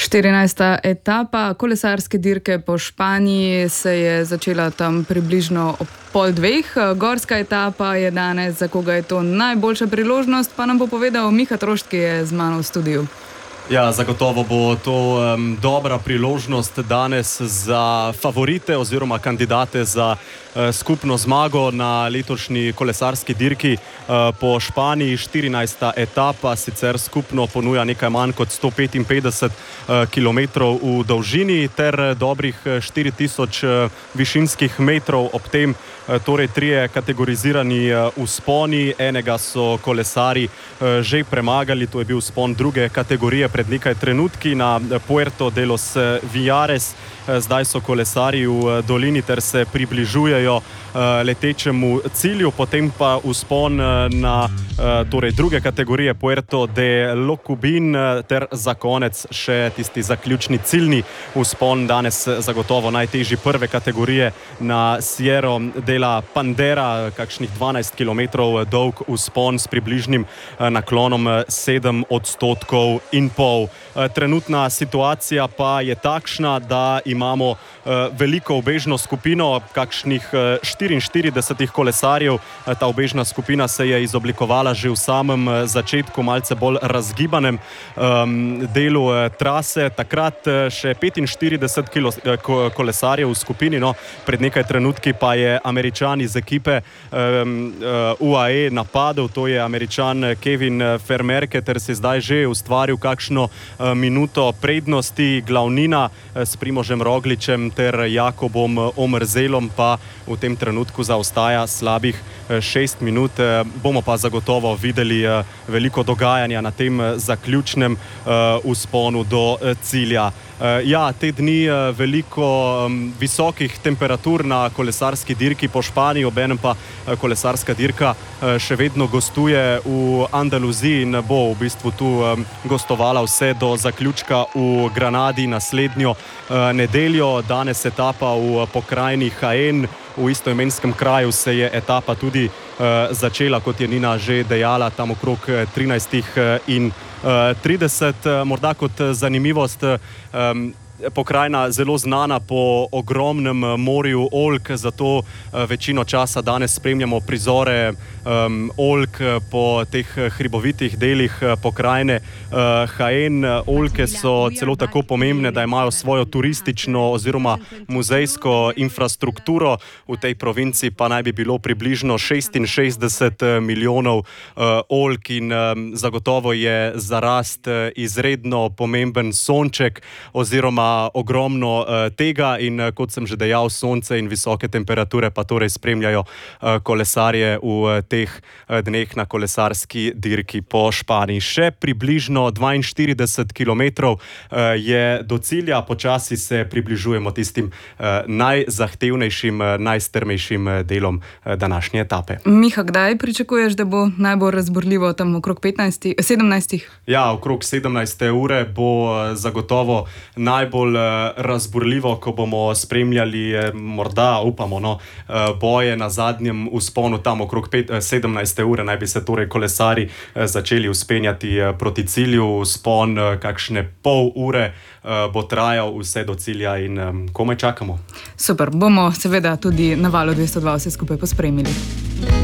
14. etapa kolesarske dirke po Španiji se je začela tam približno ob 1:30. Gorska etapa je danes, za koga je to najboljša priložnost, pa nam bo povedal Miha Trošt, ki je z mano v studiu. Ja, zagotovo bo to dobra priložnost danes za favorite oziroma kandidate za skupno zmago na letošnji kolesarski dirki po Španiji. 14. etapa sicer skupno ponuja nekaj manj kot 155 km v dolžini ter dobrih 4000 višinskih metrov, ob tem torej trije kategorizirani vzponi. Enega so kolesari že premagali, to je bil vzpon druge kategorije pred nekaj trenutki na Puerto de los Villares. Zdaj so kolesari v dolini ter se približujejo letečemu cilju, potem pa vzpon na torej druge kategorije Puerto de Locubin ter za konec še tisti zaključni ciljni vzpon, danes zagotovo najtežji prve kategorije na Sierra de la Pandera, kakšnih 12 km dolg vzpon s približnim naklonom 7,5 %. Trenutna situacija pa je takšna, da imamo veliko ubežno skupino, kakšnih 44 kolesarjev. Ta ubežna skupina se je izoblikovala že v samem začetku, malce bolj razgibanem delu trase. Takrat še 45 kolesarjev v skupini, no, pred nekaj trenutki pa je Američan iz ekipe UAE napadel, to je Američan Kevin Vermeerke, ter si zdaj že ustvaril kakšno minuto prednosti. Glavnina s Primožem Rogličem ter Jakobom Omerzelom pa v tem trenutku zaostaja slabih 6 minut. Bomo pa zagotovo videli veliko dogajanja na tem zaključnem vzponu do cilja. Ja, te dni veliko visokih temperatur na kolesarski dirki po Španiji, obenem pa kolesarska dirka še vedno gostuje v Andaluziji in bo v bistvu tu gostovala vse do zaključka v Granadi naslednjo nedeljo. Danes etapa v pokrajini Jaén, v istoimenskem kraju se je etapa tudi začela, kot je Nina že dejala, tam okrog 13:30. Morda kot zanimivost, pokrajina zelo znana po ogromnem morju oljk, zato večino časa danes spremljamo prizore oljk po teh hribovitih delih pokrajine Jaén. Oljke so celo tako pomembne, da imajo svojo turistično oziroma muzejsko infrastrukturo. V tej provinci pa naj bi bilo približno 66 milijonov oljk in zagotovo je za rast izredno pomemben sonček oziroma ogromno tega, in kot sem že dejal, sonce in visoke temperature pa torej spremljajo kolesarje v teh dneh na kolesarski dirki po Španiji. Še približno 42 km je do cilja, počasi se približujemo tistim najzahtevnejšim, najstrmejšim delom današnje etape. Miha, kdaj pričakuješ, da bo najbolj razburljivo, tam okrog 17? Ja, okrog 17. ure bo zagotovo najbolj razburljivo, ko bomo spremljali, morda upamo, boje na zadnjem vzponu, tam okrog 17. ure naj bi se torej kolesari začeli vzpenjati proti cilju. Vzpon kakšne pol ure bo trajal vse do cilja in komaj čakamo. Super, bomo seveda tudi na Valu 202 vse skupaj pospremili.